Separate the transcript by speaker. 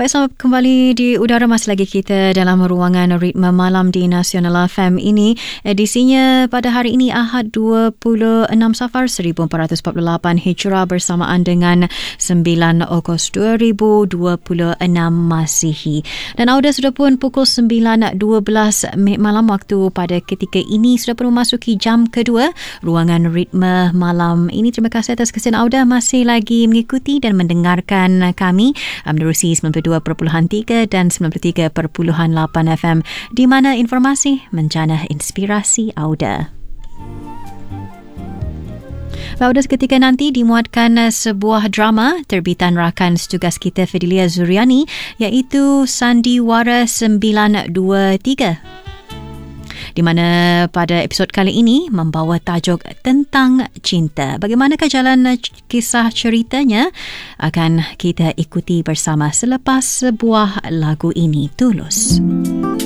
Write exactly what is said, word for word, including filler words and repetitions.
Speaker 1: Baik, selamat kembali di udara. Masih lagi kita dalam ruangan Ritme Malam di Nasional F M ini. Edisinya pada hari ini Ahad dua puluh enam Safar seribu empat ratus empat puluh lapan Hijrah bersamaan dengan sembilan Ogos dua ribu dua puluh enam Masihi. Dan Auda sudah pun pukul sembilan dua belas malam waktu pada ketika ini sudah pun memasuki jam kedua ruangan Ritme Malam ini. Terima kasih atas kesediaan Auda masih lagi mengikuti dan mendengarkan kami menerusi sembilan puluh dua perpuluhan tiga dan sembilan puluh tiga perpuluhan lapan F M, di mana informasi menjana inspirasi Auda. Pada seketika nanti dimuatkan sebuah drama terbitan rakan setugas kita Fidelia Zuriani, iaitu Sandiwara sembilan dua tiga. Di mana pada episod kali ini membawa tajuk tentang cinta. Bagaimanakah jalan kisah ceritanya akan kita ikuti bersama selepas sebuah lagu ini, Tulus.